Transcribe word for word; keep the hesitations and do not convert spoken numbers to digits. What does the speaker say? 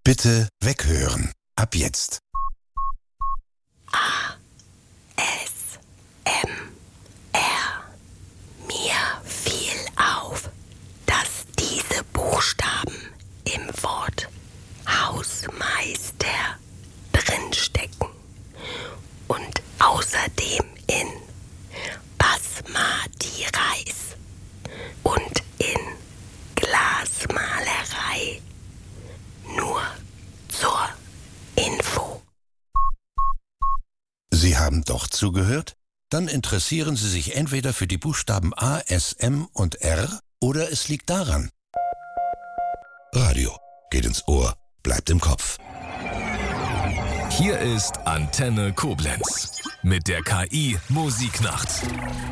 Bitte weghören. Ab jetzt. A, S, M, R. Mir fiel auf, dass diese Buchstaben im Wort Hausmeister drinstecken und außerdem in Basmati Reis und in Glasmalerei. Nur zur Info. Sie haben doch zugehört? Dann interessieren Sie sich entweder für die Buchstaben A, S, M und R oder es liegt daran. Radio geht ins Ohr, bleibt im Kopf. Hier ist Antenne Koblenz mit der K I Musiknacht.